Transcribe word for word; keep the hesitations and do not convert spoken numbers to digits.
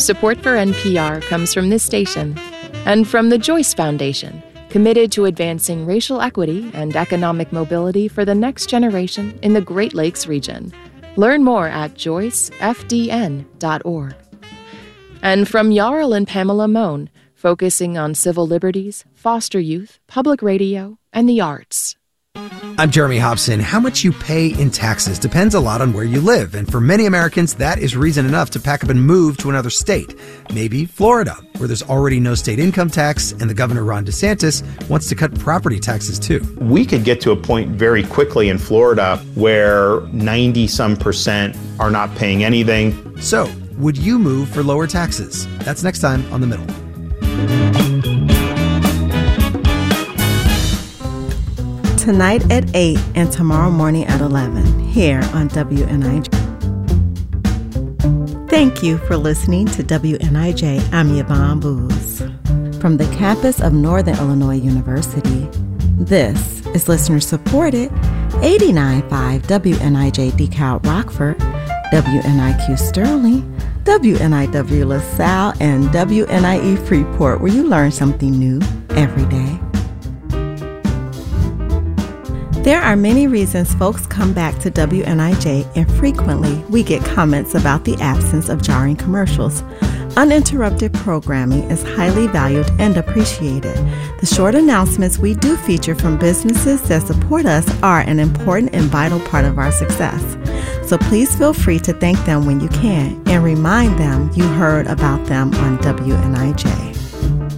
Support for N P R comes from this station and from the Joyce Foundation, committed to advancing racial equity and economic mobility for the next generation in the Great Lakes region. Learn more at joyce f d n dot org. And from Jarl and Pamela Mohn, focusing on civil liberties, foster youth, public radio, and the arts. I'm Jeremy Hobson. How much you pay in taxes depends a lot on where you live, and for many Americans, that is reason enough to pack up and move to another state. Maybe Florida, where there's already no state income tax, and the governor, Ron DeSantis, wants to cut property taxes too. We could get to a point very quickly in Florida where ninety-some percent are not paying anything. So, would you move for lower taxes? That's next time on The Middle. Tonight at eight and tomorrow morning at eleven, here on W N I J. Thank you for listening to W N I J. I'm Yvonne Booz. From the campus of Northern Illinois University, this is listener-supported eighty-nine point five W N I J DeKalb Rockford, W N I Q Sterling, W N I W LaSalle, and W N I E Freeport, where you learn something new every day. There are many reasons folks come back to W N I J, and frequently we get comments about the absence of jarring commercials. Uninterrupted programming is highly valued and appreciated. The short announcements we do feature from businesses that support us are an important and vital part of our success. So please feel free to thank them when you can and remind them you heard about them on W N I J.